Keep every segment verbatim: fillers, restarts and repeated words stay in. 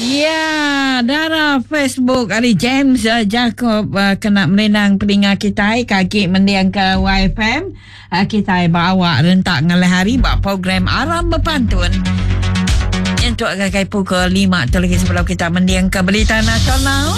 Ya, darah Facebook hari James uh, Jacob uh, kena melenang peninga kita kaki mendiang ke Y F M. Uh, kita bawa rentak ngalih hari buat program Aram Berpantun. Untuk kakai pukul lima tu lagi sebelum kita mendiang ke berita nasional.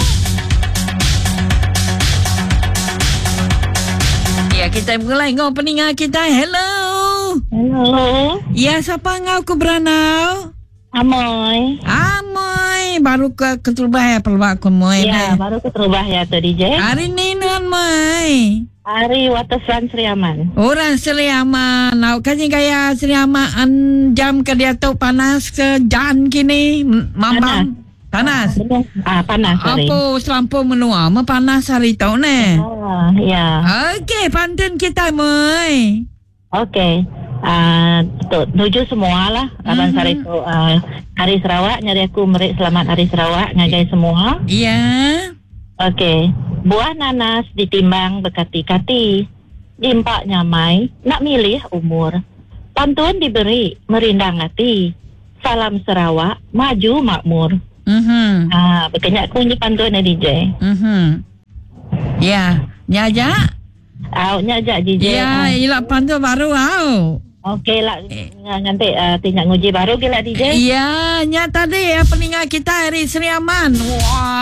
Ya, kita mulai ngau peninga kita. Hello. Hello. Ya, siapa ngau ke Beranau? Amoy. Amoy, baru ke keterubah ya pelbak ku moy. Ya, baru keterubah ya tu D J. Hari ni nan moy. Hari Waterfront Seriaman. Orang Seriaman. Nak kasi kaya Seriaman jam ke dia tu panas ke jan kini mambang. Panas. Panas. Ah, panas hari. Apa selampau menua, me panas hari tu ne. Oh, ya. Okey, pantun kita moy. Okey. Uh, tuju semua lah Abang mm-hmm. Sari tu uh, Hari Sarawak nyari aku merik selamat Hari Sarawak ngagai semua. Iya yeah. Okey. Buah nanas ditimbang berkati-kati, dimpak nyamai nak milih umur, pantun diberi merindang hati, salam Sarawak maju makmur. Mhm. Ah, berkenyak kunci pantun ya D J. Mhm. Ya, nyaja. Au nyaja D J. Ya, ilak pantun baru au. Okey lah, eh. nanti uh, tinjak nguji baru ke lah D J? Ya, nya tadi ya peningat kita hari Seriaman. Wah.